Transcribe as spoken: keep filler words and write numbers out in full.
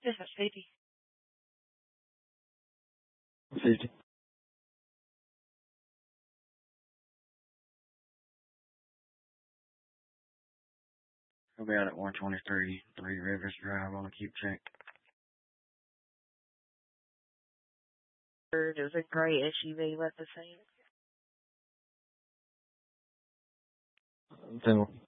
This is fifty. fifty. He'll be out at one twenty-three, Three Rivers Drive on the Cube Check. There's a gray S U V left the scene. Ten